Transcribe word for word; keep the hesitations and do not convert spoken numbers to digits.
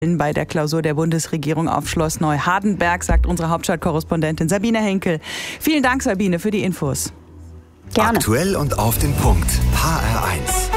bei der Klausur der Bundesregierung auf Schloss Neuhardenberg, sagt unsere Hauptstadtkorrespondentin Sabine Henkel. Vielen Dank, Sabine, für die Infos. Gerne. Aktuell und auf den Punkt. H R eins.